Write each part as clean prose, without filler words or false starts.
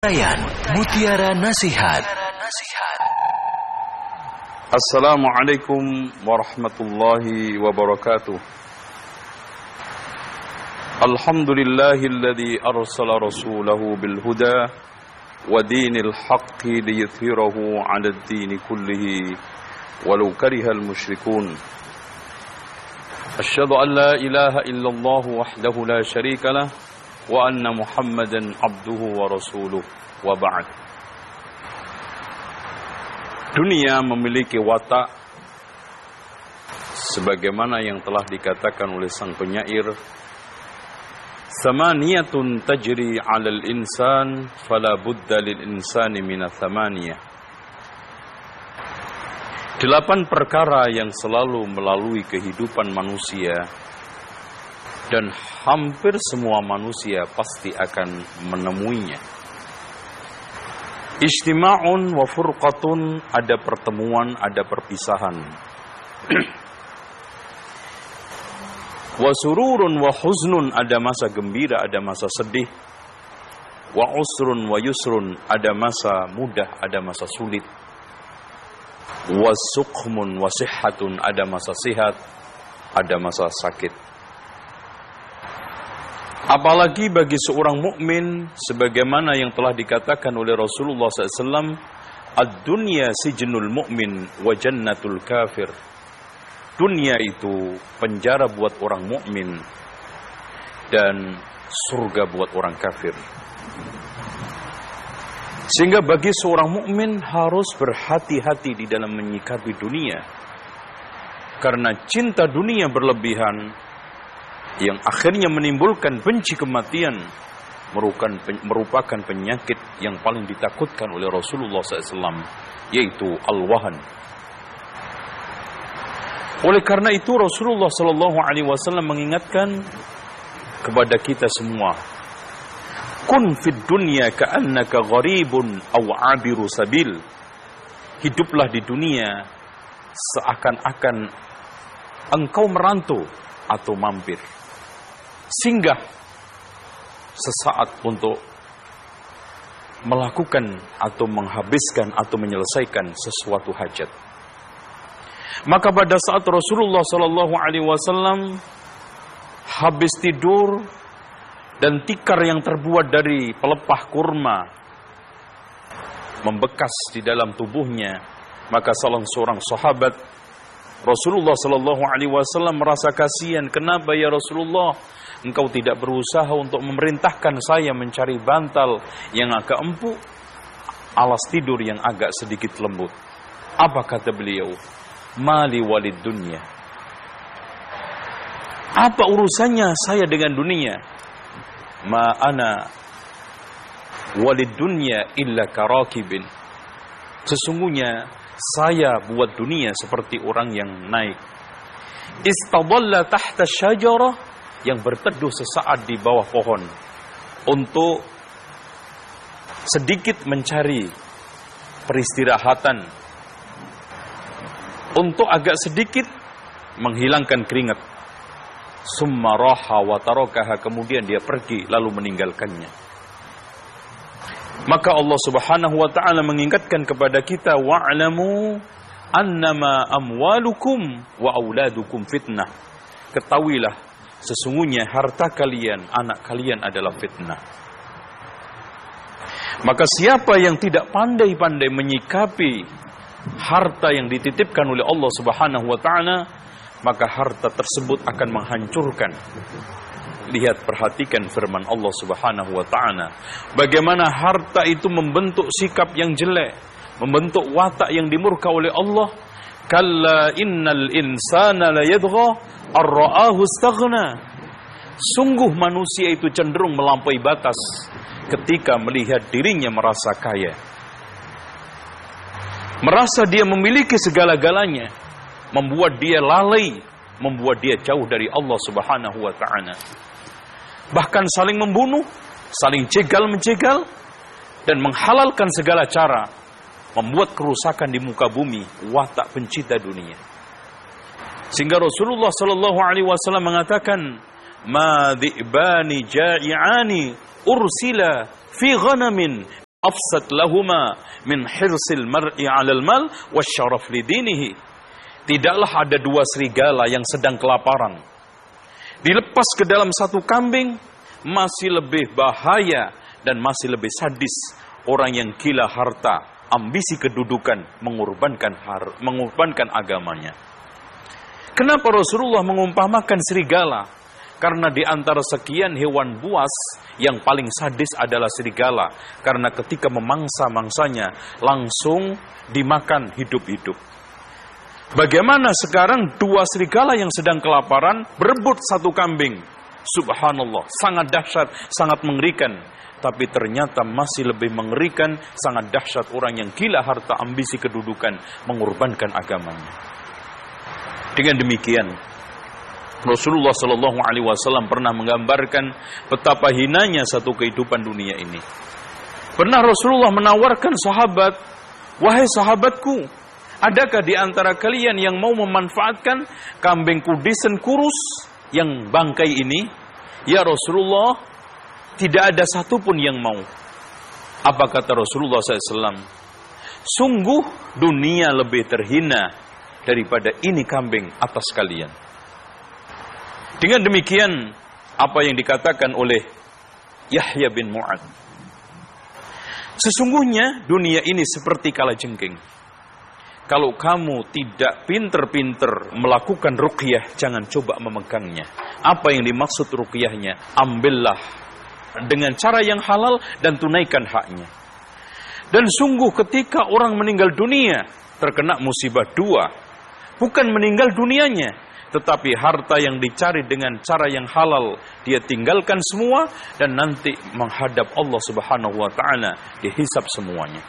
Mutiara Nasihat. Assalamualaikum warahmatullahi wabarakatuh. Alhamdulillahilladzi arsala rasulahu bil huda wa dinil haqqi liyuthhirahu 'alad dini kullihi walau karihal musyrikun. Asyhadu an la ilaha illallah wahdahu la syarika lah wa anna Muhammadan abduhu wa rasuluh wa ba'd. Dunia memiliki watak sebagaimana yang telah dikatakan oleh sang penyair, "Thamaniyatun tajri 'alal insan fala budda lil insani min thamaniyah." 8 perkara yang selalu melalui kehidupan manusia dan hampir semua manusia pasti akan menemuinya. Ijtima'un wa furqatun, ada pertemuan, ada perpisahan. Wa sururun wa huznun, ada masa gembira, ada masa sedih. Wa usrun wa yusrun, ada masa mudah, ada masa sulit. Wa suqmun wa sihhatun, ada masa sehat, ada masa sakit. Apalagi bagi seorang mukmin, sebagaimana yang telah dikatakan oleh Rasulullah SAW, ad-dunya sijnul mu'min wa jannatul kafir. Dunia itu penjara buat orang mukmin dan surga buat orang kafir. Sehingga bagi seorang mukmin harus berhati-hati di dalam menyikapi dunia, karena cinta dunia berlebihan yang akhirnya menimbulkan benci kematian merupakan penyakit yang paling ditakutkan oleh Rasulullah SAW, yaitu al-wahan. Oleh karena itu Rasulullah SAW mengingatkan kepada kita semua, kun fid dunya ka'annaka gharibun aw 'abiru sabil. Hiduplah di dunia seakan-akan engkau merantau atau mampir, singgah sesaat untuk melakukan atau menghabiskan atau menyelesaikan sesuatu hajat. Maka pada saat Rasulullah SAW habis tidur dan tikar yang terbuat dari pelepah kurma membekas di dalam tubuhnya, maka salah seorang sahabat Rasulullah SAW merasa kasihan. Kenapa ya Rasulullah, engkau tidak berusaha untuk memerintahkan saya mencari bantal yang agak empuk, alas tidur yang agak sedikit lembut? Apa kata beliau? Mali walid dunya. Apa urusannya saya dengan dunia? Ma ana walid dunya illa karakibin. Sesungguhnya saya buat dunia seperti orang yang naik istadalla tahta syajarah, yang berteduh sesaat di bawah pohon untuk sedikit mencari peristirahatan, untuk agak sedikit menghilangkan keringat. Summa raha wa tarakaha, kemudian dia pergi lalu meninggalkannya. Maka Allah Subhanahu wa ta'ala mengingatkan kepada kita, wa'lamu annama amwalukum wa auladukum fitnah. Ketahuilah sesungguhnya harta kalian, anak kalian adalah fitnah. Maka siapa yang tidak pandai-pandai menyikapi harta yang dititipkan oleh Allah Subhanahu wa ta'ala, maka harta tersebut akan menghancurkan. Lihat, perhatikan firman Allah Subhanahu wa ta'ala, bagaimana harta itu membentuk sikap yang jelek, membentuk watak yang dimurka oleh Allah. Kalla innal insana la yadgha ar-ra'ahu istaghna. Sungguh manusia itu cenderung melampaui batas ketika melihat dirinya merasa kaya, merasa dia memiliki segala-galanya, membuat dia lalai, membuat dia jauh dari Allah Subhanahu wa ta'ala. Bahkan saling membunuh, saling cegal-mencegal, dan menghalalkan segala cara, membuat kerusakan di muka bumi, watak pencinta dunia. Sehingga Rasulullah SAW mengatakan, ma dhi'bani ja'i'ani ursila fi ghanamin afsad lahuma min hirsil mar'i 'alal mal wasyaraf lidinihi. Tidaklah ada dua serigala yang sedang kelaparan. Dilepas ke dalam satu kambing masih lebih bahaya dan masih lebih sadis orang yang gila harta, ambisi kedudukan, mengorbankan agamanya. Kenapa Rasulullah mengumpamakan serigala? Karena di antara sekian hewan buas, yang paling sadis adalah serigala. Karena ketika memangsa mangsanya, langsung dimakan hidup-hidup. Bagaimana sekarang dua serigala yang sedang kelaparan, berebut satu kambing. Subhanallah, sangat dahsyat, sangat mengerikan. Tapi ternyata masih lebih mengerikan, sangat dahsyat orang yang gila harta, ambisi kedudukan, mengorbankan agamanya. Dengan demikian, Rasulullah SAW pernah menggambarkan betapa hinanya satu kehidupan dunia ini. Pernah Rasulullah menawarkan sahabat, wahai sahabatku, adakah di antara kalian yang mau memanfaatkan kambing kudisen kurus yang bangkai ini? Ya Rasulullah, tidak ada satupun yang mau. Apa kata Rasulullah SAW? Sungguh dunia lebih terhina daripada ini kambing atas kalian. Dengan demikian, apa yang dikatakan oleh Yahya bin Mu'ad, sesungguhnya dunia ini seperti kalajengking. Kalau kamu tidak pinter-pinter melakukan ruqyah, jangan coba memegangnya. Apa yang dimaksud ruqyahnya? Ambillah dengan cara yang halal dan tunaikan haknya. Dan sungguh ketika orang meninggal dunia, terkena musibah dua. Bukan meninggal dunianya, tetapi harta yang dicari dengan cara yang halal, dia tinggalkan semua dan nanti menghadap Allah Subhanahu wa taala, dihisab semuanya.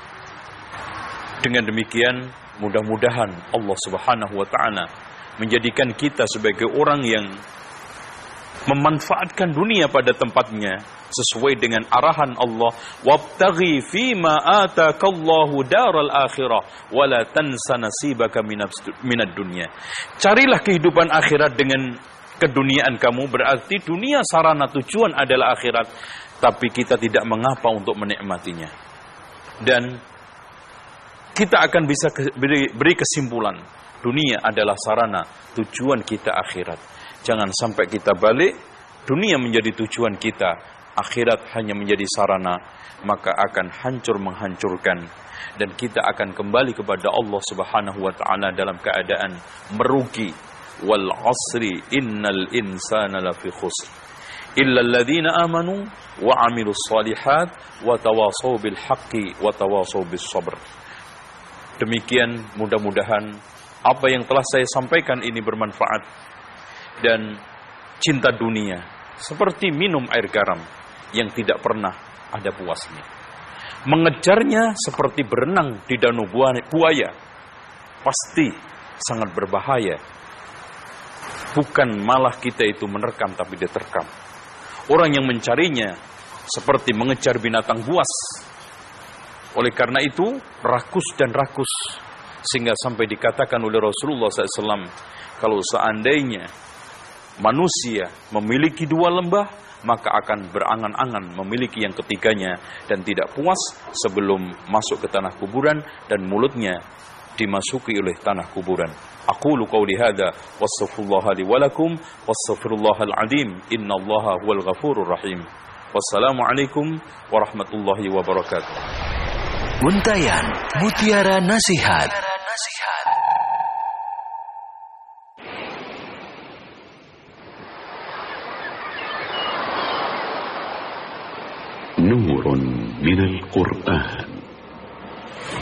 Dengan demikian, mudah-mudahan Allah Subhanahu wa taala menjadikan kita sebagai orang yang memanfaatkan dunia pada tempatnya sesuai dengan arahan Allah, wabtaghi fima atakallahu daral akhirah wala tansa nasibaka minad dunya. Carilah kehidupan akhirat dengan keduniaan kamu, berarti dunia sarana tujuan adalah akhirat, tapi kita tidak mengapa untuk menikmatinya. Dan kita akan bisa beri kesimpulan, dunia adalah sarana tujuan kita akhirat. Jangan sampai kita balik, dunia menjadi tujuan kita, akhirat hanya menjadi sarana, maka akan hancur menghancurkan dan kita akan kembali kepada Allah Subhanahu wa taala dalam keadaan merugi. Wal 'asri innal insana lafi khusr illa alladziina amanu wa 'amilus shalihat wa tawashaw bil haqqi wa tawashaw bis sabr. Demikian, mudah-mudahan apa yang telah saya sampaikan ini bermanfaat. Dan cinta dunia seperti minum air garam yang tidak pernah ada puasnya. Mengejarnya seperti berenang di danau buaya. Pasti sangat berbahaya. Bukan malah kita itu menerkam, tapi diterkam. Orang yang mencarinya seperti mengejar binatang buas. Oleh karena itu, rakus dan rakus. Sehingga sampai dikatakan oleh Rasulullah SAW, kalau seandainya manusia memiliki dua lembah, maka akan berangan-angan memiliki yang ketiganya dan tidak puas sebelum masuk ke tanah kuburan dan mulutnya dimasuki oleh tanah kuburan. Aqulu qawli hadza wastaghfirullaha li wa lakum wastaghfirullahal azim innallaha huwal ghafurur rahim. Wassalamualaikum warahmatullahi wabarakatuh. Untayan Mutiara Nasihat. نور من القرآن